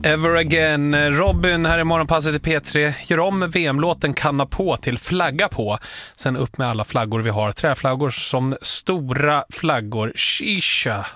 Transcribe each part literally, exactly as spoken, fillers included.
Ever Again. Robin här i Morgonpasset i P tre gör om V M-låten Kanna på till Flagga på. Sen upp med alla flaggor vi har. Träflaggor som stora flaggor. Shisha.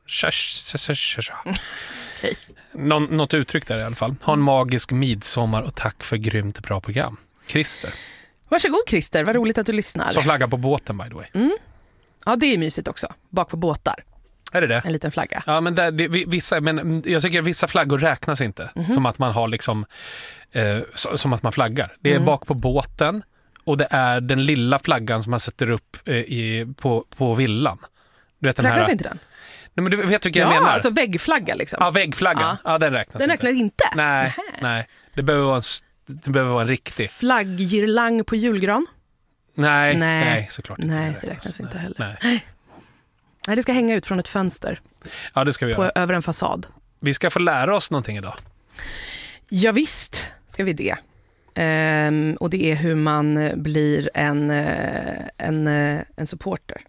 Okay. Nå- något uttryck där i alla fall. Ha en magisk midsommar och tack för grymt bra program. Christer. Varsågod Christer, vad roligt att du lyssnar. Så flagga på båten by the way. Mm. Ja, det är mysigt också. Bak på båtar. Är det det? En liten flagga. Ja, men, där, det, vissa, men jag tycker att vissa flaggor räknas inte. Mm-hmm. Som att man har liksom eh, som att man flaggar. Det är mm. bak på båten och det är den lilla flaggan som man sätter upp eh, i, på, på villan. Du vet den räknas här, inte den? Nej, men du vet vilken ja, jag menar. Ja, alltså väggflagga liksom. Ja, väggflaggan. Ja, ja den räknas den inte. Den räknas inte? Nej, nej. Det behöver vara en, det behöver vara en riktig. Flagggirlang på julgran? Nej, nej, nej såklart inte. Nej, det räknas, det räknas inte nej, heller. Nej. Nej, det ska hänga ut från ett fönster. Ja, det ska vi på, göra. Över en fasad. Vi ska få lära oss någonting idag. Ja, visst ska vi det. Ehm, och det är hur man blir en, en, en supporter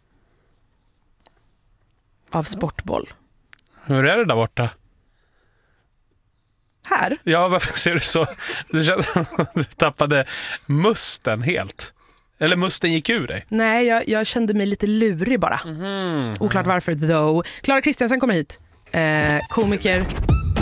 av sportboll. Hur är det där borta? Här? Ja, varför ser du så? Du känns som du tappade musten helt. Eller musten gick ur dig? Nej, jag, jag kände mig lite lurig bara. Mm-hmm. Oklart varför, though. Clara Kristiansen kommer hit. Eh, komiker,